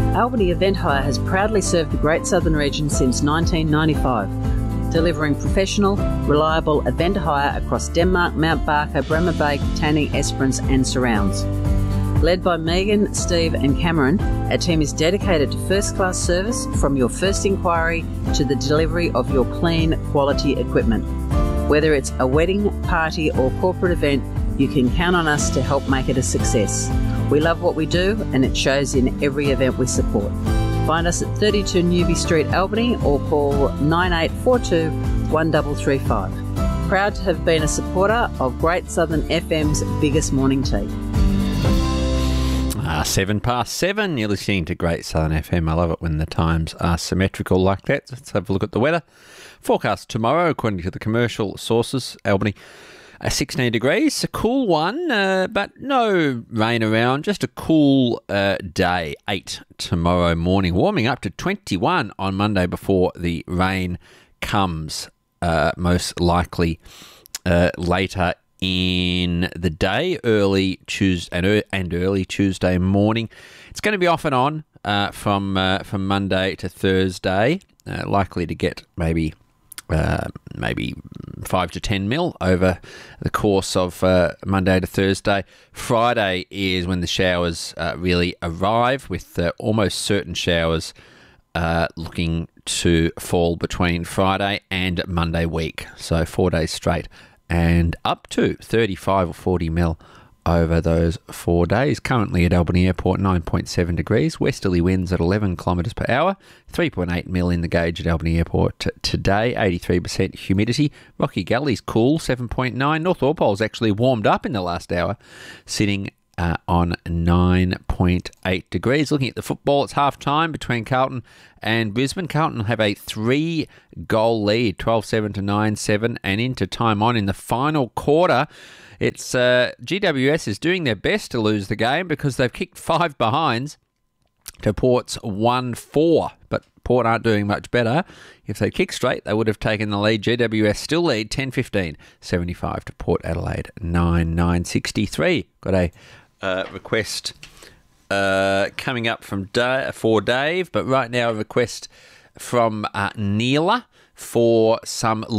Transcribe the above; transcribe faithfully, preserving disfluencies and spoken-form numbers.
Albany Event Hire has proudly served the Great Southern region since nineteen ninety-five, delivering professional, reliable event hire across Denmark, Mount Barker, Bremer Bay, Katanning, Esperance and surrounds. Led by Megan, Steve and Cameron, our team is dedicated to first-class service from your first inquiry to the delivery of your clean, quality equipment. Whether it's a wedding, party or corporate event, you can count on us to help make it a success. We love what we do and it shows in every event we support. Find us at thirty-two Newby Street, Albany or call nine eight four two, one three three five. Proud to have been a supporter of Great Southern F M's biggest morning tea. Ah, seven past seven. You're listening to Great Southern F M. I love it when the times are symmetrical like that. Let's have a look at the weather. Forecast tomorrow, according to the commercial sources, Albany, uh, sixteen degrees, a cool one, uh, but no rain around, just a cool uh, day. eight tomorrow morning, warming up to twenty-one on Monday before the rain comes, uh, most likely uh, later in the day, early Tuesday and, er- and early Tuesday morning. It's going to be off and on uh, from uh, from Monday to Thursday. Uh, likely to get maybe uh, maybe five to ten mil over the course of uh, Monday to Thursday. Friday is when the showers uh, really arrive, with uh, almost certain showers uh, looking to fall between Friday and Monday week. So four days straight, and up to thirty-five or forty mil over those four days. Currently at Albany Airport, nine point seven degrees. Westerly winds at eleven kilometres per hour. three point eight mil in the gauge at Albany Airport t- today. eighty-three percent humidity. Rocky Gully's cool, seven point nine. North Orpole's actually warmed up in the last hour, sitting uh, on nine point eight degrees. Looking at the football, it's half-time between Carlton and Brisbane. Carlton have a three-goal lead, twelve seven to nine seven, and into time on in the final quarter. It's uh, G W S is doing their best to lose the game because they've kicked five behinds to Port's one four. But Port aren't doing much better. If they kick straight, they would have taken the lead. G W S still lead ten fifteen, seventy-five to Port Adelaide nine nine sixty-three. Got a uh, request uh, coming up from da- for Dave, but right now a request from uh, Neela for some